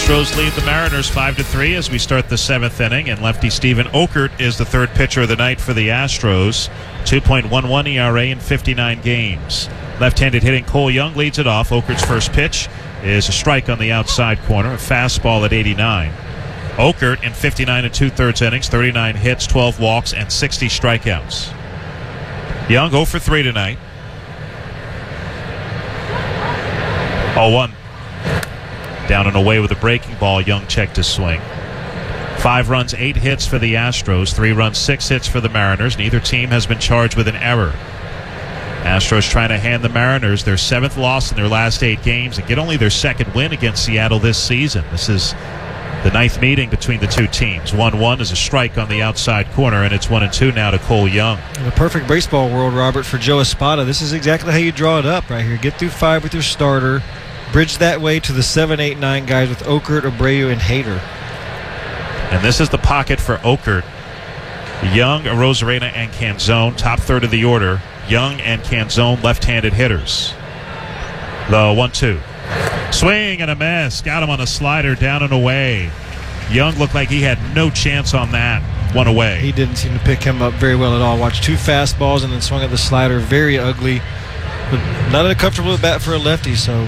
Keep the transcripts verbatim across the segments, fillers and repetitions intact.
Astros lead the Mariners five to three as we start the seventh inning, and lefty Steven Okert is the third pitcher of the night for the Astros. two point one one E R A in fifty-nine games. Left-handed hitting Cole Young leads it off. Okert's first pitch is a strike on the outside corner, a fastball at eighty-nine. Okert in fifty-nine and two-thirds innings, thirty-nine hits, twelve walks, and sixty strikeouts. Young oh for three tonight. oh one. Down and away with a breaking ball. Young checked his swing. Five runs, eight hits for the Astros. Three runs, six hits for the Mariners. Neither team has been charged with an error. Astros trying to hand the Mariners their seventh loss in their last eight games and get only their second win against Seattle this season. This is the ninth meeting between the two teams. one one is a strike on the outside corner, and it's one and two now to Cole Young. In a perfect baseball world, Robert, for Joe Espada, this is exactly how you draw it up right here. Get through five with your starter. Bridge that way to the seven, eight, nine guys with Okert, Abreu, and Hader. And this is the pocket for Okert. Young, Arozarena, and Canzone, top third of the order. Young and Canzone, left-handed hitters. The one two. Swing and a miss. Got him on a slider, down and away. Young looked like he had no chance on that. One away. He didn't seem to pick him up very well at all. Watched two fastballs and then swung at the slider. Very ugly. But not a comfortable at bat for a lefty, so...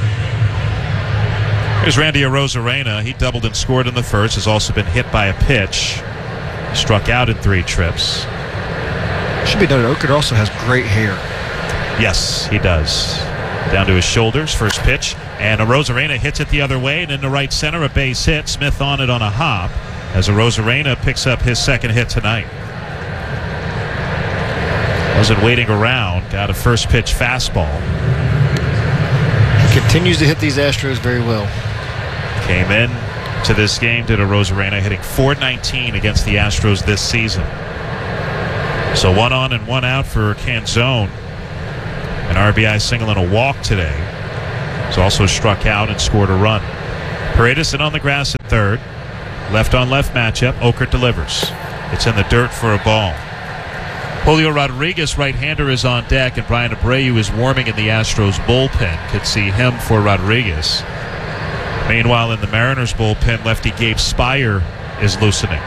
Here's Randy Arozarena. He doubled and scored in the first. Has also been hit by a pitch. Struck out in three trips. Should be noted, Okert also has great hair. Yes, he does. Down to his shoulders. First pitch. And Arozarena hits it the other way. And into right center, a base hit. Smith on it on a hop as Arozarena picks up his second hit tonight. Wasn't waiting around. Got a first pitch fastball. He continues to hit these Astros very well. Came in to this game, did Arozarena, hitting four nineteen against the Astros this season. So one on and one out for Canzone. An R B I single and a walk today. He's also struck out and scored a run. Paredes in on the grass at third. Left on left matchup. Okert delivers. It's in the dirt for a ball. Julio Rodriguez, right-hander, is on deck, and Brian Abreu is warming in the Astros bullpen. Could see him for Rodriguez. Meanwhile, in the Mariners bullpen, lefty Gabe Spire is loosening.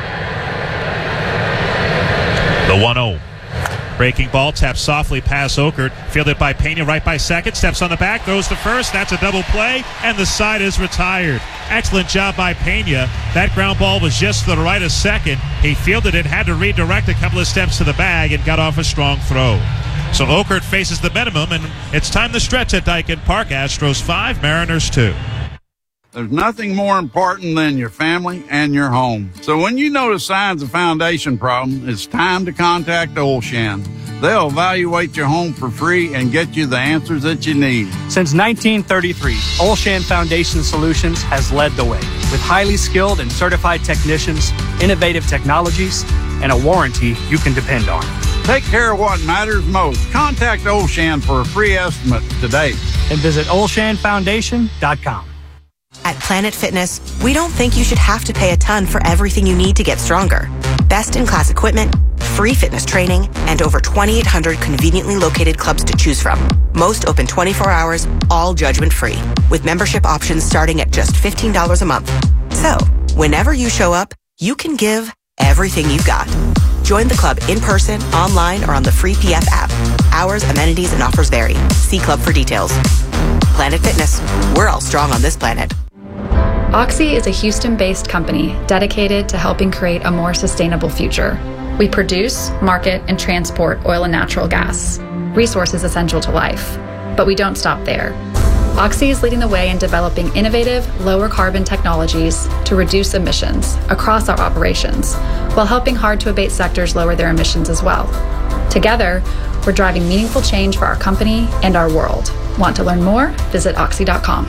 The one oh. Breaking ball, taps softly past Okert. Fielded by Pena, right by second. Steps on the back, throws to first. That's a double play, and the side is retired. Excellent job by Pena. That ground ball was just to the right of second. He fielded it, had to redirect a couple of steps to the bag, and got off a strong throw. So Okert faces the minimum, and it's time to stretch at Daikin Park. Astros five, Mariners two. There's nothing more important than your family and your home. So when you notice signs of foundation problem, it's time to contact Olshan. They'll evaluate your home for free and get you the answers that you need. Since nineteen thirty-three, Olshan Foundation Solutions has led the way with highly skilled and certified technicians, innovative technologies, and a warranty you can depend on. Take care of what matters most. Contact Olshan for a free estimate today. And visit olshan foundation dot com. At Planet Fitness, we don't think you should have to pay a ton for everything you need to get stronger. Best-in-class equipment, free fitness training, and over twenty-eight hundred conveniently located clubs to choose from. Most open twenty-four hours, all judgment-free, with membership options starting at just fifteen dollars a month. So, whenever you show up, you can give everything you've got. Join the club in person, online, or on the free P F app. Hours, amenities, and offers vary. See club for details. Planet Fitness. We're all strong on this planet. Oxy is a Houston-based company dedicated to helping create a more sustainable future. We produce, market, and transport oil and natural gas, resources essential to life. But we don't stop there. Oxy is leading the way in developing innovative, lower-carbon technologies to reduce emissions across our operations, while helping hard-to-abate sectors lower their emissions as well. Together, we're driving meaningful change for our company and our world. Want to learn more? Visit oxy dot com.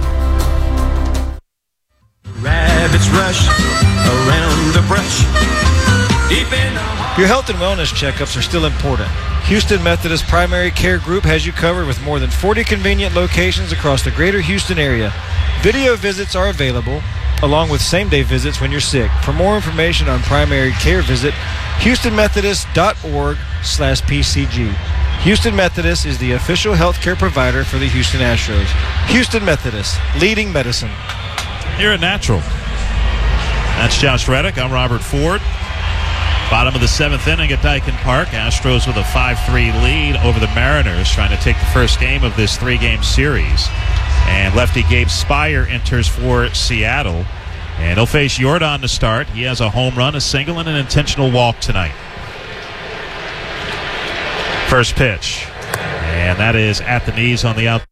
Rabbits rush around the brush. Deep in the heart. Your health and wellness checkups are still important. Houston Methodist Primary Care Group has you covered with more than forty convenient locations across the greater Houston area. Video visits are available, along with same-day visits when you're sick. For more information on primary care, visit houston methodist dot org slash P C G. Houston Methodist is the official healthcare provider for the Houston Astros. Houston Methodist, leading medicine. You're a natural. That's Josh Reddick. I'm Robert Ford. Bottom of the seventh inning at Daikin Park. Astros with a five three lead over the Mariners, trying to take the first game of this three-game series. And lefty Gabe Spire enters for Seattle. And he'll face Jordan to start. He has a home run, a single, and an intentional walk tonight. First pitch. And that is at the knees on the out.